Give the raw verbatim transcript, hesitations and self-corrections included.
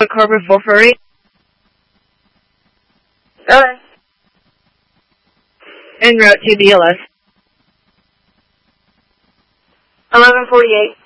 Delta Cobra four four eight. Okay. En route to B L S. eleven forty-eight.